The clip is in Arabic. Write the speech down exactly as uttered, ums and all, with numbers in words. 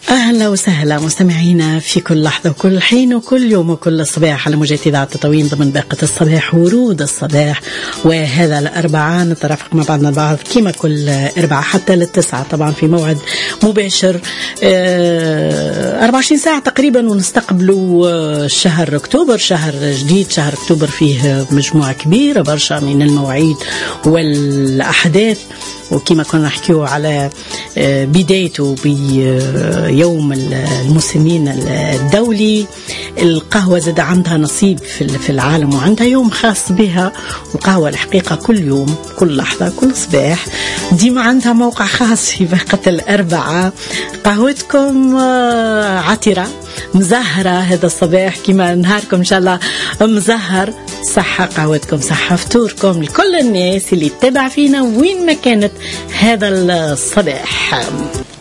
أهلا وسهلا مستمعينا في كل لحظة وكل حين وكل يوم وكل صباح على موجة إذاعة تطاوين ضمن باقة الصباح، ورود الصباح. وهذا الأربعاء نترافق مع بعضنا البعض كما كل أربعاء حتى للتسعة، طبعا في موعد مباشر أربعة وعشرين ساعة تقريبا، ونستقبلوا شهر أكتوبر، شهر جديد. شهر أكتوبر فيه مجموعة كبيرة برشا من المواعيد والأحداث، وكما كنا نحكيو على بدايته بيوم المسنين الدولي. القهوة زاد عندها نصيب في العالم وعندها يوم خاص بها. القهوة الحقيقة كل يوم كل لحظة كل صباح ديما عندها موقع خاص في باقة الأربعة. قهوتكم عطرة مزهرة هذا الصباح، كما نهاركم إن شاء الله مزهر. صحة قهوتكم، صحة فطوركم لكل الناس اللي تتابع فينا وين ما كانت هذا الصباح.